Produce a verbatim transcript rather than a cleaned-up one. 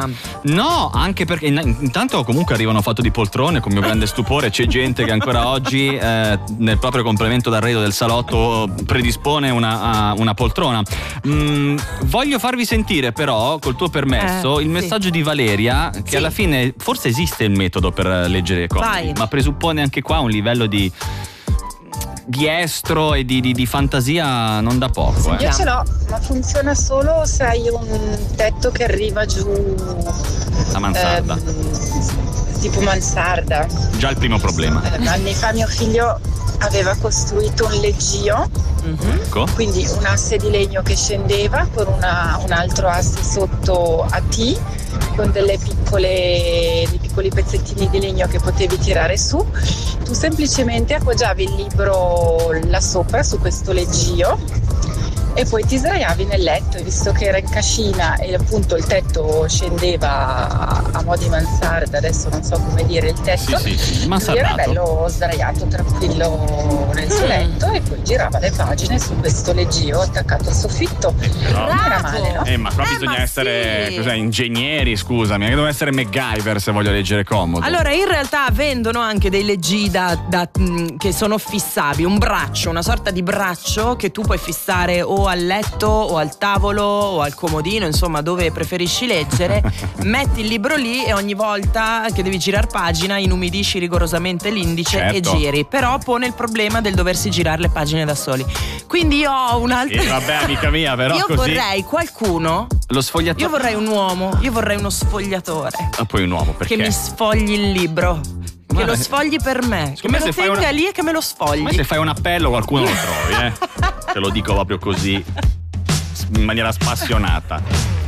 Ah. No, anche perché in- intanto comunque arrivano fatto di poltrone, con mio grande stupore c'è gente che ancora oggi eh, nel proprio complemento d'arredo del salotto predispone una, uh, una poltrona. Mm, voglio farvi sentire però, col tuo permesso, Eh, il sì. messaggio di Valeria, che Sì. alla fine forse esiste il metodo per leggere comodi, Vai. ma presuppone anche qua un livello di di estro e di, di, di fantasia non da poco. Eh. Io ce l'ho, ma funziona solo se hai un tetto che arriva giù. La mansarda. ehm, tipo mansarda. Già il primo problema. Eh, anni fa mio figlio aveva costruito un leggio, Ecco. quindi un asse di legno che scendeva con una- un altro asse sotto a T, con delle piccole, dei piccoli pezzettini di legno che potevi tirare su. Tu semplicemente appoggiavi il libro là sopra su questo leggio e poi ti sdraiavi nel letto, e visto che era in cascina e appunto il tetto scendeva a, a mo' di mansarda, adesso non so come dire il tetto, Sì, sì, sì, lui era mansardato. bello sdraiato tranquillo nel suo Mm. letto e poi girava le pagine su questo leggio attaccato al soffitto. Però- Non era male, no? Eh, ma qua Eh, bisogna ma essere sì. cos'è, ingegneri, scusami, che devo essere MacGyver se voglio leggere comodo. Allora, in realtà vendono anche dei leggii da, da, mh, che sono fissabili, un braccio, una sorta di braccio che tu puoi fissare o al letto o al tavolo o al comodino, insomma, dove preferisci leggere. Metti il libro lì e ogni volta che devi girare pagina inumidisci rigorosamente l'indice Certo. e giri. Però pone il problema del doversi girare le pagine da soli. Quindi io ho un altro. Eh, vabbè, amica mia, però io così vorrei qualcuno. lo sfogliatore. Io vorrei un uomo, io vorrei uno sfogliatore Ah, poi un uomo, perché? che mi sfogli il libro. Che Ma- lo sfogli per me, che Secondo me me lo se fai tenga una- lì e che me lo sfogli. Ma se fai un appello qualcuno lo trovi, eh? Te lo dico proprio così, in maniera spassionata.